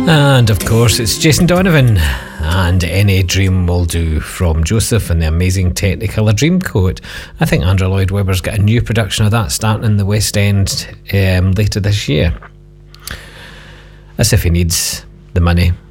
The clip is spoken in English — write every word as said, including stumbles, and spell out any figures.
And of course, it's Jason Donovan and Any Dream Will Do from Joseph and the amazing Technicolor Dreamcoat. I think Andrew Lloyd Webber's got a new production of that starting in the West End um, later this year. As if he needs the money.